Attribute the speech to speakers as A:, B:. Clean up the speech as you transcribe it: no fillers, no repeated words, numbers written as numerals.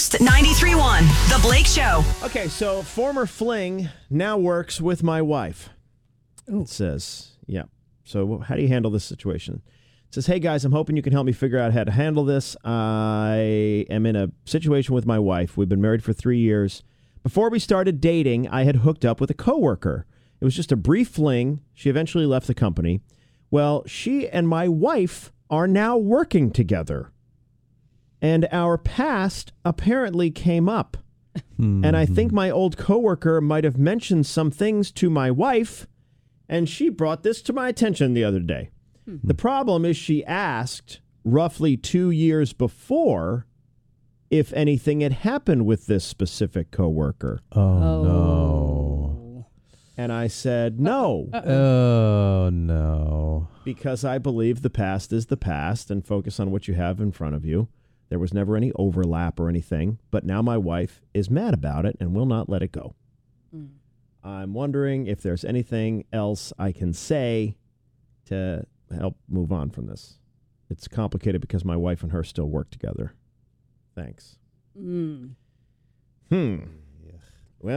A: First 93.1, The Blake Show.
B: Okay, so former fling now works with my wife.
C: Ooh.
B: It says, yeah. So how do you handle this situation? It says, hey, guys, I'm hoping you can help me figure out how to handle this. I am in a situation with my wife. We've been married for 3 years. Before we started dating, I had hooked up with a coworker. It was just a brief fling. She eventually left the company. Well, she and my wife are now working together. And our past apparently came up. And I think my old coworker might have mentioned some things to my wife, and she brought this to my attention the other day. The problem is she asked roughly 2 years before if anything had happened with this specific coworker.
C: Oh,
D: no.
B: And I said, no.
D: Oh, no.
B: Because I believe the past is the past and focus on what you have in front of you. There was never any overlap or anything, but now my wife is mad about it and will not let it go. I'm wondering if there's anything else I can say to help move on from this. It's complicated because my wife and her still work together. Thanks.